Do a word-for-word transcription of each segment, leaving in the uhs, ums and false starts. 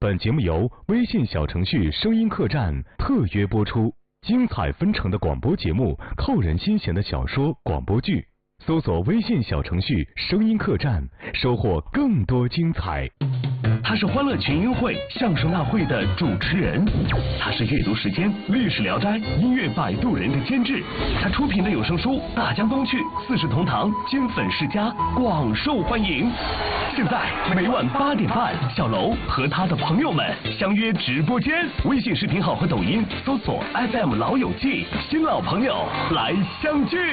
本节目由微信小程序声音客栈特约播出，精彩纷呈的广播节目，扣人心弦的小说广播剧，搜索微信小程序声音客栈，收获更多精彩。 他是欢乐群英会相声大会的主持人，他是阅读时间历史聊斋音乐摆渡人的监制，他出品的有声书《大江东去》四世同堂金粉世家广受欢迎。现在每晚八点半，小楼和他的朋友们相约直播间，微信视频号和抖音搜索 F M 老友记，新老朋友来相聚。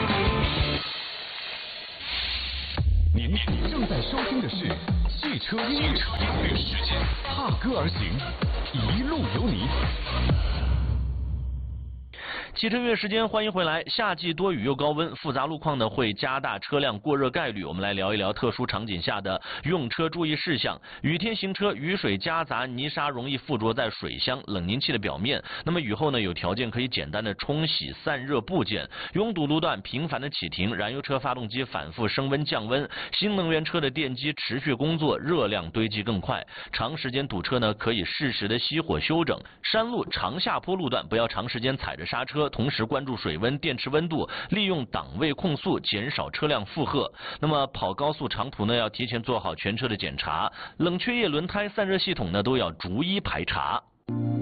您正在收听的是汽车音乐时间，踏歌而行，一路有你。 汽车音乐时间，欢迎回来。夏季多雨又高温，复杂路况呢会加大车辆过热概率。我们来聊一聊特殊场景下的用车注意事项。雨天行车，雨水夹杂泥沙容易附着在水箱、冷凝器的表面。那么雨后呢，有条件可以简单的冲洗散热部件。拥堵路段频繁的启停，燃油车发动机反复升温降温，新能源车的电机持续工作，热量堆积更快。长时间堵车呢，可以适时的熄火休整。山路长下坡路段不要长时间踩着刹车。同时关注水温、电池温度，利用档位控速减少车辆负荷。那么跑高速长途呢，要提前做好全车的检查，冷却液、轮胎、散热系统呢都要逐一排查。